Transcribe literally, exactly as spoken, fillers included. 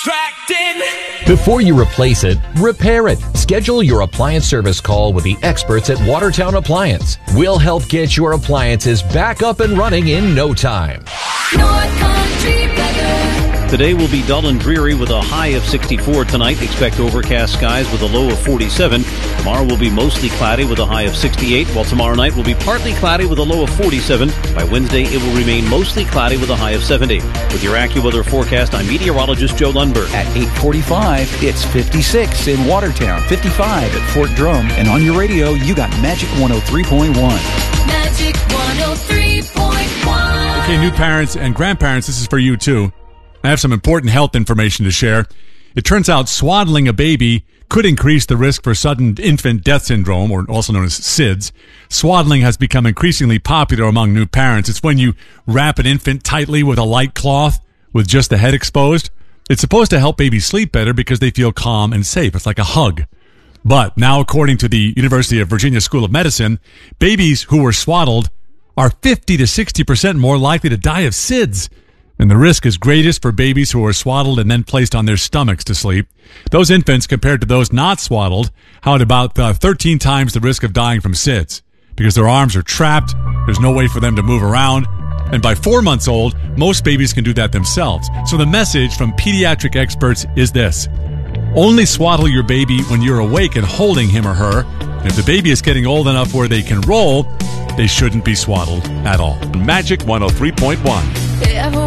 Subtracting. Before you replace it, repair it. Schedule your appliance service call with the experts at Watertown Appliance. We'll help get your appliances back up and running in no time. North Country weather. Today will be dull and dreary with a high of sixty-four tonight. Expect overcast skies with a low of forty-seven. Tomorrow will be mostly cloudy with a high of sixty-eight, while tomorrow night will be partly cloudy with a low of forty-seven. By Wednesday, it will remain mostly cloudy with a high of seventy. With your AccuWeather forecast, I'm meteorologist Joe Lundberg. At eight forty-five, it's fifty-six in Watertown, fifty-five at Fort Drum, and on your radio, you got Magic one oh three point one. Magic one oh three point one. Okay, new parents and grandparents, this is for you too. I have some important health information to share. It turns out swaddling a baby could increase the risk for sudden infant death syndrome, or also known as S I D S. Swaddling has become increasingly popular among new parents. It's when you wrap an infant tightly with a light cloth with just the head exposed. It's supposed to help babies sleep better because they feel calm and safe. It's like a hug. But now, according to the University of Virginia School of Medicine, babies who were swaddled are fifty to sixty percent more likely to die of S I D S. And the risk is greatest for babies who are swaddled and then placed on their stomachs to sleep. Those infants, compared to those not swaddled, had about uh, thirteen times the risk of dying from S I D S because their arms are trapped, there's no way for them to move around, and by four months old, most babies can do that themselves. So the message from pediatric experts is this: only swaddle your baby when you're awake and holding him or her. And if the baby is getting old enough where they can roll, they shouldn't be swaddled at all. Magic one oh three point one.